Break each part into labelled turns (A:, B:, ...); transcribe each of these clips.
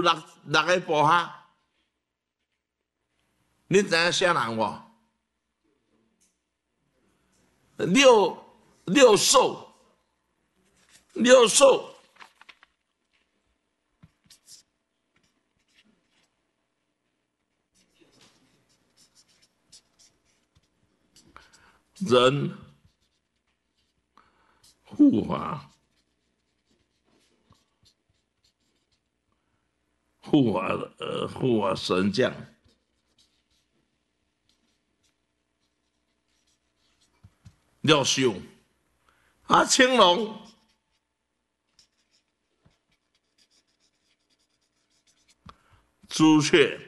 A: 六个部下，你知影啥人无？六兽，人护法。护法神将，六兽啊，青龙、朱雀，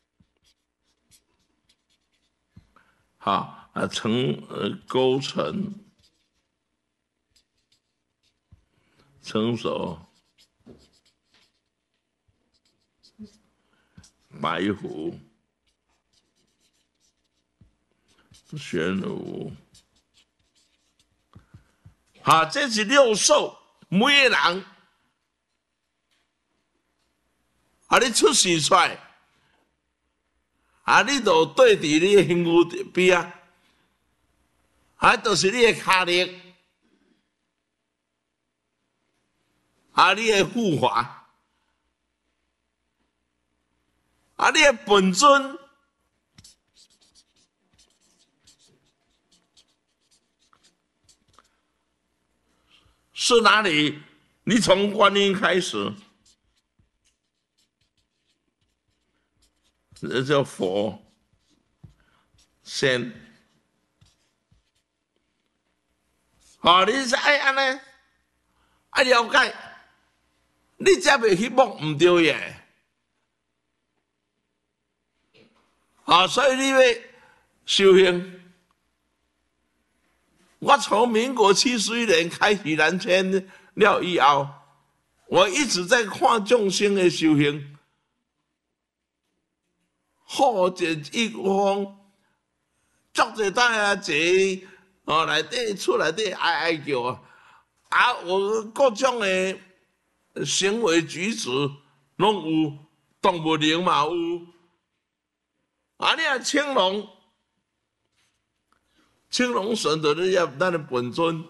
A: 好啊，勾陈、成熟、白虎、玄武。好，这是六兽，每个人啊，你出世出来，啊，你就对伫你的胸骨边啊，啊，就是你的脚力，啊，你的护法，啊，你的本尊。是哪里？你从观音开始，这叫佛仙。好，你是爱安尼，爱了解，你才袂去摸唔对耶。好，所以你要修行。我从民国71年开始南迁了以后，我一直在看众生的修行，好尽一方，足侪大家坐哦内底厝内底哀叫啊！啊，我各种的行为举止拢有，动物灵嘛有，啊，你啊青龙。青龙神就是咱的本尊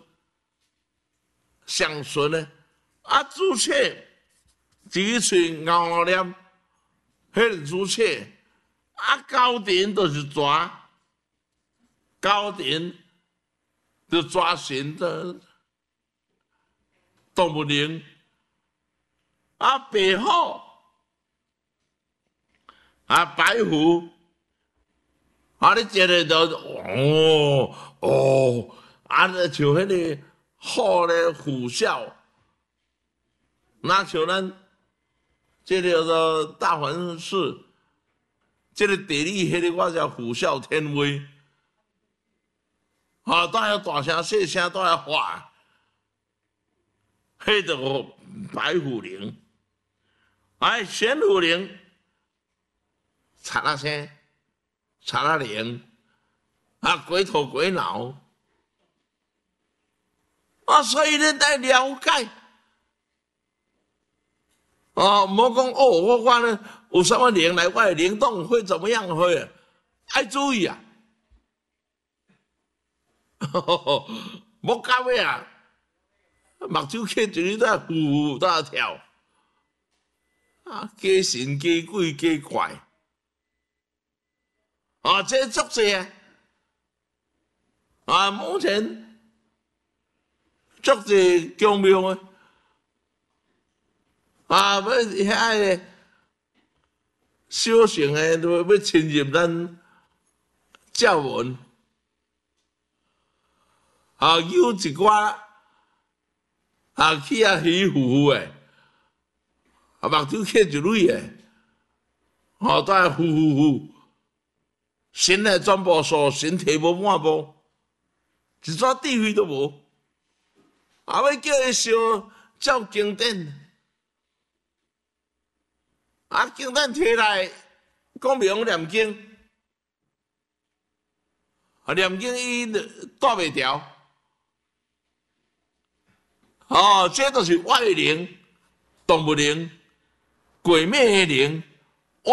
A: 上顺的，啊，朱雀一喙咬咬念，迄个朱雀，啊，高田就是抓，高田就抓神的动物灵，啊，白虎，啊，白虎。啊！你一个就啊，像迄个虎咧虎啸，那像咱这个做大环市，这个地理迄个我叫虎啸天威，啊，都要大声细声都要喊，迄个白虎灵，哎，玄武灵，嚓那声。查拉灵啊，鬼头鬼脑啊，所以你得了解哦，唔好讲哦，我呢有什么灵来，我的灵动会怎么样会？爱注意啊！莫搞咩啊！目睭起一日都要呼都要跳啊，假神假鬼假怪。啊，这足济啊！啊，目前足济强庙啊！啊，要遐个小乘的都要侵入咱教文，啊，有一寡啊去啊起呼呼的，啊目睭起一蕊的，啊都要呼呼呼。神来转无数，神提无满无，一撮智慧都无。啊，要叫伊烧照经典，啊，经典摕来讲明念经，啊，念经伊带袂调。哦，这都是外灵、动物灵， 鬼魅的灵